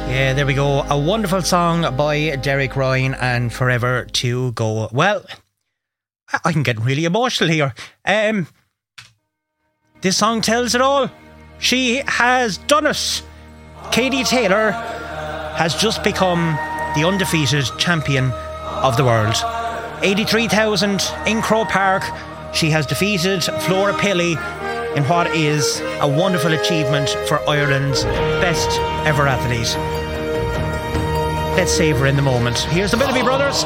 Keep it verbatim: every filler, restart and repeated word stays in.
Yeah, there we go. A wonderful song by Derek Ryan and Forever to Go. Well, I'm getting really emotional here. Um, this song tells it all. She has done it. Katie Taylor has just become the undefeated champion of the world. eighty-three thousand in Croke Park. She has defeated Flora Pelly in what is a wonderful achievement for Ireland's best ever athlete. Let's savour in the moment. Here's the Bellamy Brothers.